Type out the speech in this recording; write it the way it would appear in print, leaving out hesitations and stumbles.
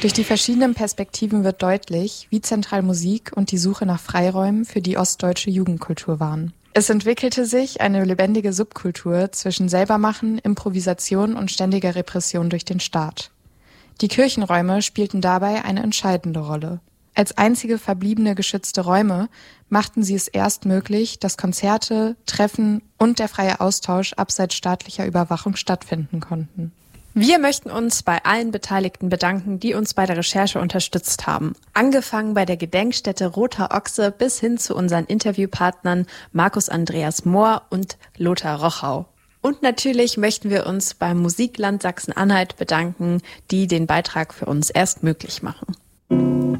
Durch die verschiedenen Perspektiven wird deutlich, wie zentral Musik und die Suche nach Freiräumen für die ostdeutsche Jugendkultur waren. Es entwickelte sich eine lebendige Subkultur zwischen Selbermachen, Improvisation und ständiger Repression durch den Staat. Die Kirchenräume spielten dabei eine entscheidende Rolle. Als einzige verbliebene geschützte Räume machten sie es erst möglich, dass Konzerte, Treffen und der freie Austausch abseits staatlicher Überwachung stattfinden konnten. Wir möchten uns bei allen Beteiligten bedanken, die uns bei der Recherche unterstützt haben. Angefangen bei der Gedenkstätte Roter Ochse bis hin zu unseren Interviewpartnern Markus Andreas Mohr und Lothar Rochau. Und natürlich möchten wir uns beim Musikland Sachsen-Anhalt bedanken, die den Beitrag für uns erst möglich machen.